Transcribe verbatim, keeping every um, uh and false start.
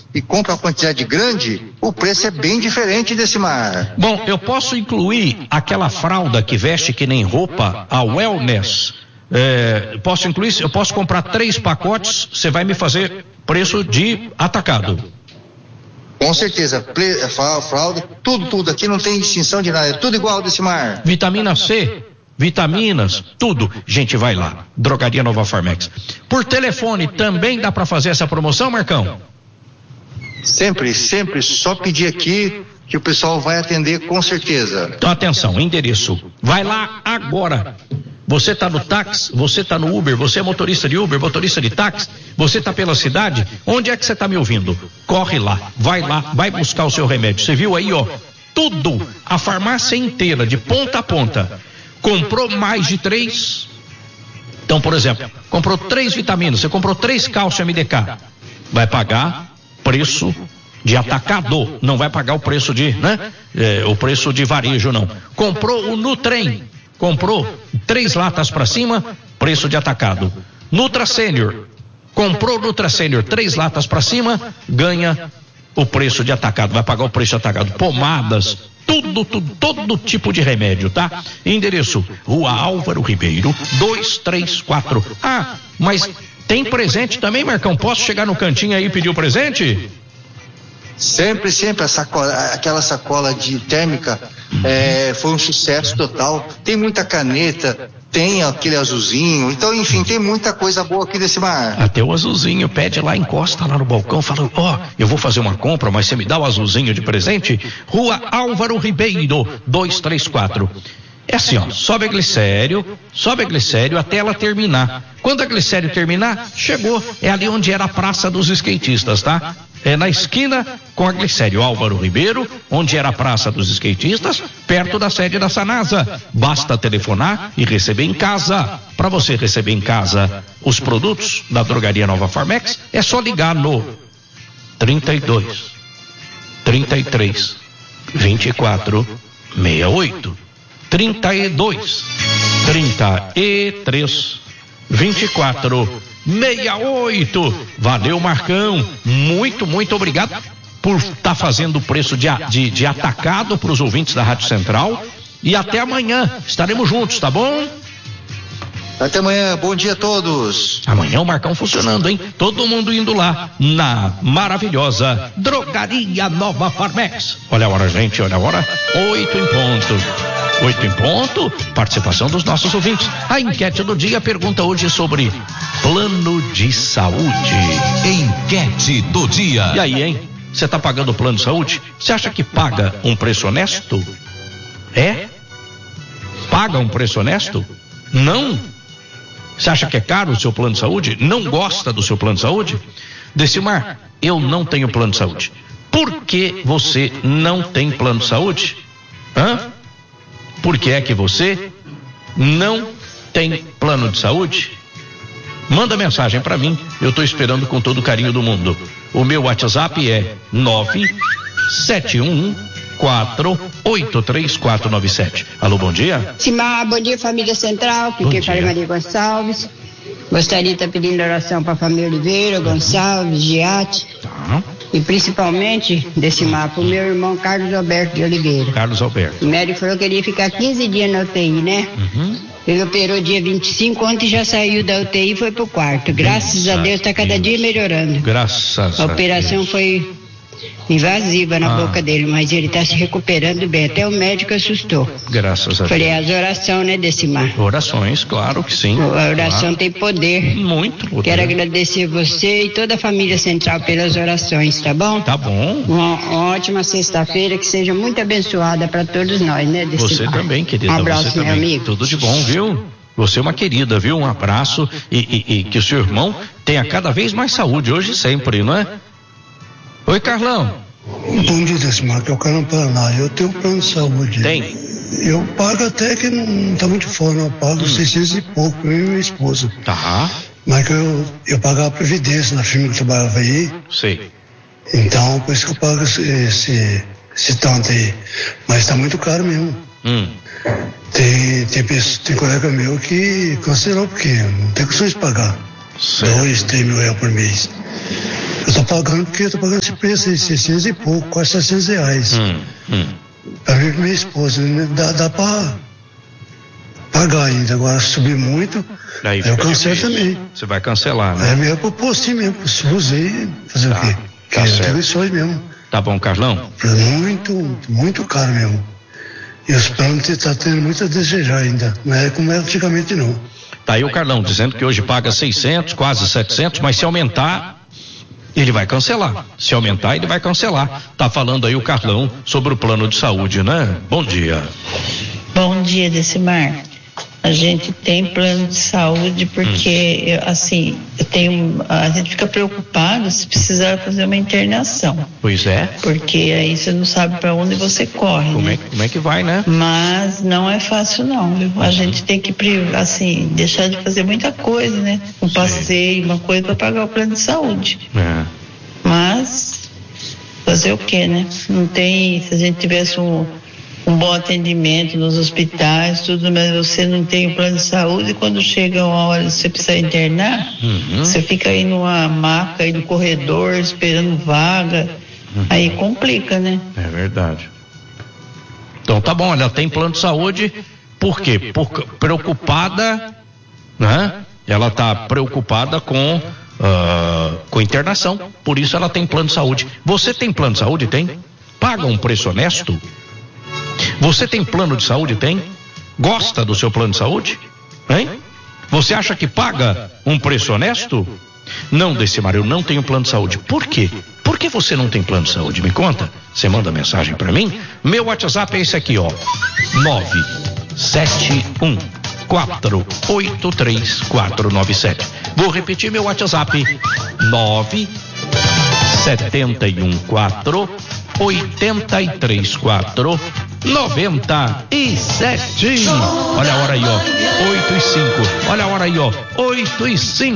e compra uma quantidade grande, o preço é bem diferente desse mar. Bom, eu posso incluir aquela fralda que veste que nem roupa, a Wellness. É, posso incluir, eu posso comprar três pacotes, você vai me fazer preço de atacado. Com certeza, fralda, tudo, tudo, aqui não tem distinção de nada, é tudo igual desse mar. Vitamina C, vitaminas, tudo. Gente, vai lá, Drogaria Nova Farmex. Por telefone também dá para fazer essa promoção, Marcão? Sempre, sempre, só pedir aqui que o pessoal vai atender com certeza. Então atenção, endereço, vai lá agora. Você está no táxi, você está no Uber, você é motorista de Uber, motorista de táxi, você está pela cidade, onde é que você está me ouvindo? Corre lá, vai lá, vai buscar o seu remédio. Você viu aí, ó, tudo, a farmácia inteira, de ponta a ponta. Comprou mais de três? Então, por exemplo, comprou três vitaminas, você comprou três cálcio M D K, vai pagar preço de atacado, não vai pagar o preço de, né? É, o preço de varejo, não. Comprou o Nutrem, comprou três latas para cima, preço de atacado. Nutra Sênior, comprou Nutra Sênior, três latas para cima, ganha o preço de atacado, vai pagar o preço de atacado. Pomadas, tudo, tudo, todo tipo de remédio, tá? Endereço, Rua Álvaro Ribeiro, dois três quatro. Ah, mas tem presente também, Marcão? Posso chegar no cantinho aí e pedir o presente? Sempre, sempre, a sacola, aquela sacola de térmica é, foi um sucesso total. Tem muita caneta, tem aquele azulzinho, então enfim, tem muita coisa boa aqui desse mar. Até o azulzinho, pede lá, encosta lá no balcão, fala, ó, oh, eu vou fazer uma compra, mas você me dá o azulzinho de presente? Rua Álvaro Ribeiro, dois três quatro. É assim, ó, sobe a glicério, sobe a glicério até ela terminar. Quando a glicério terminar, chegou, é ali onde era a Praça dos Skatistas, tá? É na esquina com a Glicério Álvaro Ribeiro, onde era a Praça dos Skatistas, perto da sede da Sanasa. Basta telefonar e receber em casa. Para você receber em casa os produtos da Drogaria Nova Farmex, é só ligar no trinta e dois, trinta e três, vinte e quatro, sessenta e oito. trinta e dois, trinta e três, vinte e quatro, sessenta e oito. Valeu, Marcão, muito, muito obrigado por estar tá fazendo o preço de, de, de atacado para os ouvintes da Rádio Central, e até amanhã, estaremos juntos, tá bom? Até amanhã, bom dia a todos. Amanhã o Marcão funcionando, hein? Todo mundo indo lá na maravilhosa Drogaria Nova Farmex. Olha a hora, gente, olha a hora, oito em ponto. Oito em ponto, participação dos nossos ouvintes. A enquete do dia pergunta hoje sobre plano de saúde. Enquete do dia. E aí, hein? Você tá pagando o plano de saúde? Você acha que paga um preço honesto? É? Paga um preço honesto? Não? Você acha que é caro o seu plano de saúde? Não gosta do seu plano de saúde? Decimar, eu não tenho plano de saúde. Por que você não tem plano de saúde? Hã? Por que é que você não tem plano de saúde? Manda mensagem para mim, eu estou esperando com todo o carinho do mundo. O meu WhatsApp é nove sete um quatro oito três quatro nove sete. Alô, bom dia. Simar, bom dia, família Central, que fala Maria Gonçalves. Gostaria de estar pedindo oração para a família Oliveira, Gonçalves, Giatti. Tá. E principalmente, desse mapa, o meu irmão Carlos Alberto de Oliveira. Carlos Alberto. O médico falou que ele ia ficar quinze dias na U T I, né? Uhum. Ele operou dia vinte e cinco, ontem já saiu da U T I e foi pro quarto. Graças Deus a Deus, está cada dia melhorando. Graças a Deus. A operação foi invasiva na ah. boca dele, mas ele está se recuperando bem. Até o médico assustou. Graças a Falei, Deus. Falei, as orações, né, Decimar? Orações, claro que sim. A oração claro. tem poder. Muito poder. Quero agradecer você e toda a família Central pelas orações, tá bom? Tá bom. Uma, uma ótima sexta-feira, que seja muito abençoada para todos nós, né, Decimar? Você também, querida. Um abraço, você meu também. amigo. Tudo de bom, viu? Você é uma querida, viu? Um abraço e, e, e que o seu irmão tenha cada vez mais saúde, hoje e sempre, não é? Oi, Carlão. Bom dia, Decimar, que é o Carlão Paraná. Eu tenho um plano de saúde. Tem? Eu pago até que não tá muito fora, eu pago hum. seiscentos e pouco, eu e minha esposa. Tá. Mas que eu, eu pagava a Previdência na firma que eu trabalhava aí. Sei. Então, por isso que eu pago esse, esse, esse tanto aí. Mas tá muito caro mesmo. Hum. Tem, tem, tem colega meu que cancelou porque não tem condições de pagar. Certo. Dois, três mil reais por mês. Eu tô pagando porque eu tô pagando esse preço aí, seiscentos e pouco, quase setecentos reais. Hum, hum. Pra mim e minha esposa, né? dá, dá pra pagar ainda. Agora, subir muito, Daí eu cancelo difícil. também. Você vai cancelar, né? É mesmo pro postinho mesmo, se usei, fazer Tá, o quê? tá Que certo. é isso aí mesmo. Tá bom, Carlão? Muito, muito caro mesmo. E os planos tá tendo muito a desejar ainda. Não é como é antigamente, não. Tá aí o Carlão dizendo que hoje paga seiscentos, quase setecentos, mas se aumentar, ele vai cancelar. Se aumentar, ele vai cancelar. Tá falando aí o Carlão sobre o plano de saúde, né? Bom dia. Bom dia, Decimar. A gente tem plano de saúde porque, eu, assim, eu tenho, a gente fica preocupado se precisar fazer uma internação. Pois é. Porque aí você não sabe para onde você corre, Como né? é, como é que vai, né? Mas não é fácil não, viu? A gente tem que, assim, deixar de fazer muita coisa, né? Um passeio, uma coisa para pagar o plano de saúde. É. Mas fazer o quê, né? Não tem, se a gente tivesse um, um bom atendimento nos hospitais, tudo, mas você não tem o plano de saúde, e quando chega uma hora que você precisa internar, Uhum. você fica aí numa maca, aí no corredor, esperando vaga, Uhum. aí complica, né? É verdade. Então tá bom, ela tem plano de saúde, por quê? Por, preocupada, né? Ela tá preocupada com uh, com internação, por isso ela tem plano de saúde. Você tem plano de saúde? Tem? Paga um preço honesto? Você tem plano de saúde? Tem? Gosta do seu plano de saúde? Hein? Você acha que paga um preço honesto? Não, Decimar, eu não tenho plano de saúde. Por quê? Por que você não tem plano de saúde? Me conta. Você manda mensagem pra mim. Meu WhatsApp é esse aqui, ó. nove sete um quatro oito três quatro nove sete. Vou repetir meu WhatsApp. nove sete um quatro oito três quatro nove sete. Olha a hora aí, ó. oito e cinco. Olha a hora aí, ó. oito e cinco.